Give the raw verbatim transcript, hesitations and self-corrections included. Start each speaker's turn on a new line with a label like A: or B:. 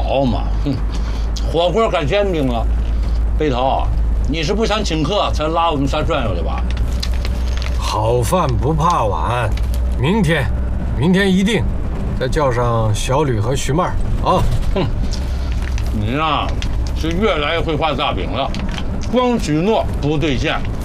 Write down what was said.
A: 好嘛，哼，火锅该煎饼了。北头，你是不想请客才拉我们仨转悠的吧？
B: 好饭不怕晚，明天，明天一定再叫上小吕和徐妹儿啊！
A: 哼，你呀是越来越会画大饼了，光许诺不兑现。